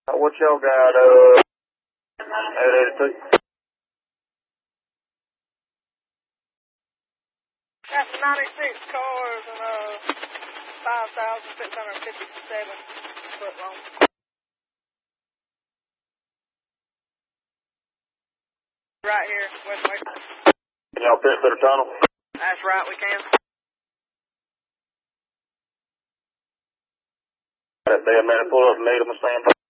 What y'all got, 882? That's 96 cars and 5,657 foot long. Right here, West. Can y'all fit through the tunnel? That's right, we can. That'd be a minute, pull up and meet them and stand by.